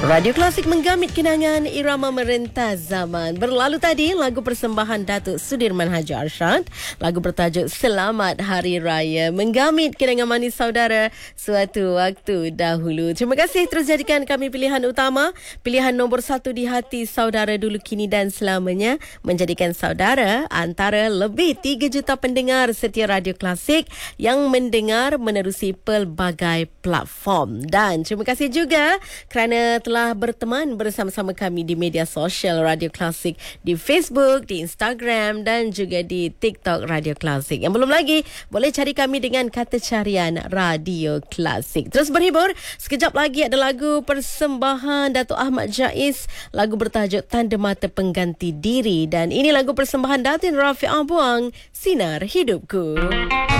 Radio Klasik menggamit kenangan irama merentas zaman. Berlalu tadi lagu persembahan Datuk Sudirman Haji Arsyad, lagu bertajuk Selamat Hari Raya, menggamit kenangan manis saudara suatu waktu dahulu. Terima kasih terus jadikan kami pilihan utama, pilihan nombor 1 di hati saudara dulu, kini dan selamanya, menjadikan saudara antara lebih 3 juta pendengar setia Radio Klasik yang mendengar menerusi pelbagai platform. Dan terima kasih juga kerana telah berteman bersama-sama kami di media sosial Radio Klasik, di Facebook, di Instagram dan juga di TikTok Radio Klasik. Yang belum lagi, boleh cari kami dengan kata carian Radio Klasik. Terus berhibur, sekejap lagi ada lagu persembahan Datuk Ahmad Jais, lagu bertajuk Tanda Mata Pengganti Diri, dan ini lagu persembahan Datin Rafiq Abuang, Sinar Hidupku.